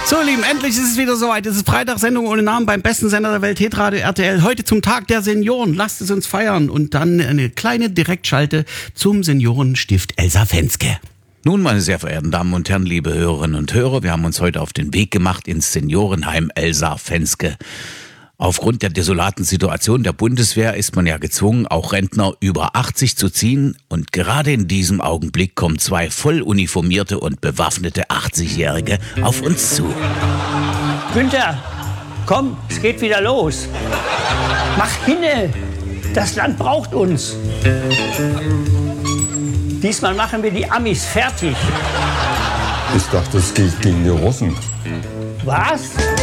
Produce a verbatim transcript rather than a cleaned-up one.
So, ihr Lieben, endlich ist es wieder soweit. Es ist Freitagssendung ohne Namen beim besten Sender der Welt, Hitradio R T L. Heute zum Tag der Senioren. Lasst es uns feiern. Und dann eine kleine Direktschalte zum Seniorenstift Elsa Fenske. Nun, meine sehr verehrten Damen und Herren, liebe Hörerinnen und Hörer, wir haben uns heute auf den Weg gemacht ins Seniorenheim Elsa Fenske. Aufgrund der desolaten Situation der Bundeswehr ist man ja gezwungen, auch Rentner über achtzig zu ziehen. Und gerade in diesem Augenblick kommen zwei voll uniformierte und bewaffnete achtzigjährige auf uns zu. Günther, komm, es geht wieder los. Mach hinne, das Land braucht uns. Diesmal machen wir die Amis fertig. Ich dachte, es geht gegen die Russen. Was?